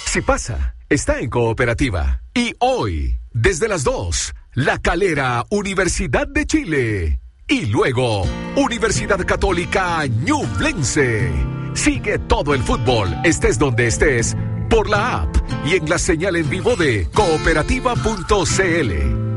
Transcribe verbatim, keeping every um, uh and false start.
Si pasa, está en Cooperativa. Y hoy, desde las dos, La Calera, Universidad de Chile. Y luego, Universidad Católica Ñublense. Sigue todo el fútbol, estés donde estés, por la app y en la señal en vivo de cooperativa punto c l.